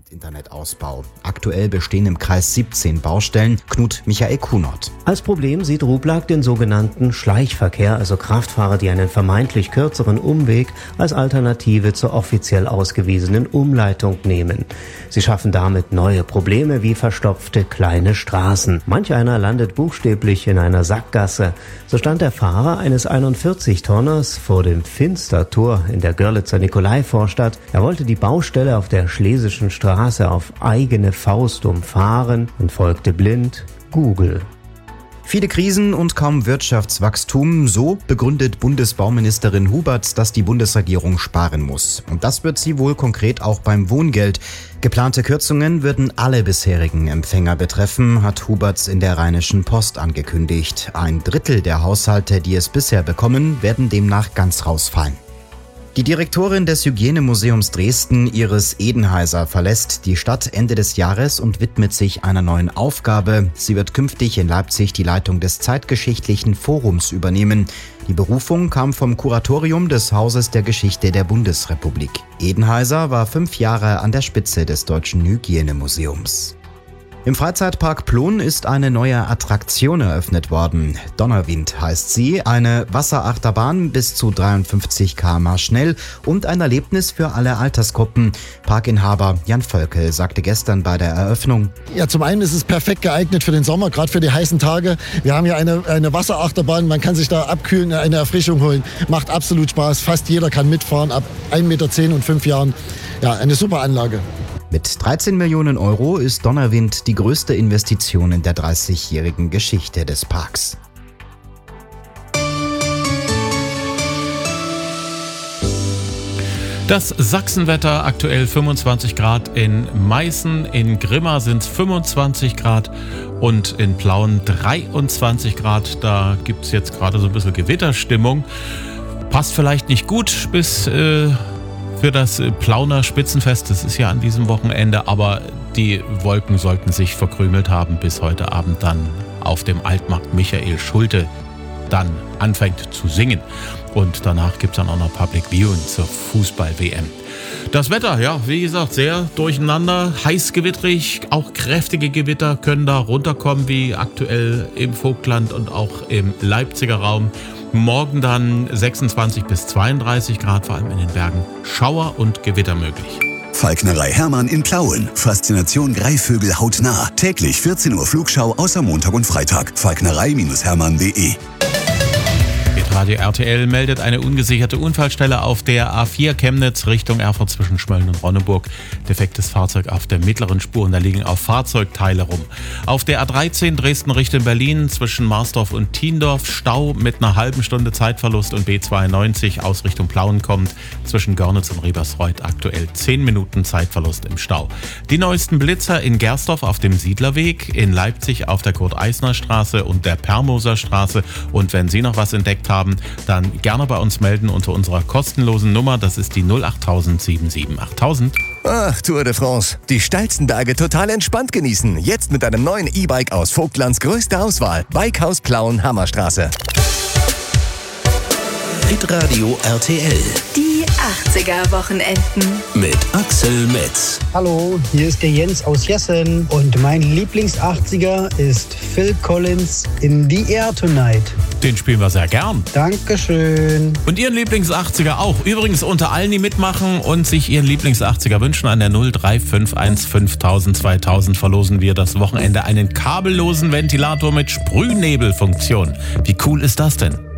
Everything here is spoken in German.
Gesamtinternetausbau. Aktuell bestehen im Kreis 17 Baustellen. Knut Michael Kunert. Als Problem sieht Rublag den sogenannten Schleichverkehr, also Kraftfahrer, die einen vermeintlich kürzeren Umweg als Alternative zur offiziell ausgewiesenen Umleitung nehmen. Sie schaffen damit neue Probleme wie verstopfte kleine Straßen. Manch einer landet buchstäblich in einer Sackgasse. So stand der Fahrer eines 41-Tonners vor dem Finstertor in der Görlitzer Nikolaivorstadt. Er wollte die Baustelle auf der Schlesischen Straße auf eigene Faust umfahren und folgte blind Google. Viele Krisen und kaum Wirtschaftswachstum, so begründet Bundesbauministerin Huberts, dass die Bundesregierung sparen muss. Und das wird sie wohl konkret auch beim Wohngeld. Geplante Kürzungen würden alle bisherigen Empfänger betreffen, hat Huberts in der Rheinischen Post angekündigt. 1/3 der Haushalte, die es bisher bekommen, werden demnach ganz rausfallen. Die Direktorin des Hygienemuseums Dresden, Iris Edenheiser, verlässt die Stadt Ende des Jahres und widmet sich einer neuen Aufgabe. Sie wird künftig in Leipzig die Leitung des Zeitgeschichtlichen Forums übernehmen. Die Berufung kam vom Kuratorium des Hauses der Geschichte der Bundesrepublik. Edenheiser war 5 Jahre an der Spitze des Deutschen Hygienemuseums. Im Freizeitpark Plon ist eine neue Attraktion eröffnet worden. Donnerwind heißt sie, eine Wasserachterbahn bis zu 53 km/h schnell und ein Erlebnis für alle Altersgruppen. Parkinhaber Jan Völkel sagte gestern bei der Eröffnung: Ja, zum einen ist es perfekt geeignet für den Sommer, gerade für die heißen Tage. Wir haben ja eine Wasserachterbahn, man kann sich da abkühlen, eine Erfrischung holen. Macht absolut Spaß, fast jeder kann mitfahren, ab 1,10 Meter und 5 Jahren. Ja, eine super Anlage. Mit 13 Millionen Euro ist Donnerwind die größte Investition in der 30-jährigen Geschichte des Parks. Das Sachsenwetter, aktuell 25 Grad in Meißen, in Grimma sind es 25 Grad und in Plauen 23 Grad. Da gibt es jetzt gerade so ein bisschen Gewitterstimmung. Passt vielleicht nicht gut bis für das Plauner Spitzenfest. Das ist ja an diesem Wochenende, aber die Wolken sollten sich verkrümelt haben, bis heute Abend dann auf dem Altmarkt Michael Schulte dann anfängt zu singen. Und danach gibt es dann auch noch Public Viewing zur Fußball-WM. Das Wetter, ja, wie gesagt, sehr durcheinander, heißgewitterig, auch kräftige Gewitter können da runterkommen, wie aktuell im Vogtland und auch im Leipziger Raum. Morgen dann 26 bis 32 Grad, vor allem in den Bergen, Schauer und Gewitter möglich. Falknerei Hermann in Plauen. Faszination Greifvögel hautnah. Täglich 14 Uhr Flugschau außer Montag und Freitag. Falknerei-hermann.de. Radio RTL meldet eine ungesicherte Unfallstelle auf der A4 Chemnitz Richtung Erfurt zwischen Schmölln und Ronneburg. Defektes Fahrzeug auf der mittleren Spur und da liegen auch Fahrzeugteile rum. Auf der A13 Dresden Richtung Berlin zwischen Marsdorf und Tiendorf Stau mit einer halben Stunde Zeitverlust und B92 aus Richtung Plauen kommt zwischen Görnitz und Riebersreuth aktuell 10 Minuten Zeitverlust im Stau. Die neuesten Blitzer in Gersdorf auf dem Siedlerweg, in Leipzig auf der Kurt-Eisner-Straße und der Permoser Straße. Und wenn Sie noch was entdeckt haben, dann gerne bei uns melden unter unserer kostenlosen Nummer. Das ist die 08000 77 8000. Ach, Tour de France. Die steilsten Berge total entspannt genießen. Jetzt mit einem neuen E-Bike aus Vogtlands größter Auswahl. Bikehaus Plauen, Hammerstraße. Hitradio RTL. Die 80er-Wochenenden. Mit Axel Metz. Hallo, hier ist der Jens aus Jessen und mein Lieblings-80er ist Phil Collins in The Air Tonight. Den spielen wir sehr gern. Dankeschön. Und Ihren Lieblings-80er auch. Übrigens unter allen, die mitmachen und sich Ihren Lieblings-80er wünschen, an der 0351 5000 2000 verlosen wir das Wochenende einen kabellosen Ventilator mit Sprühnebelfunktion. Wie cool ist das denn?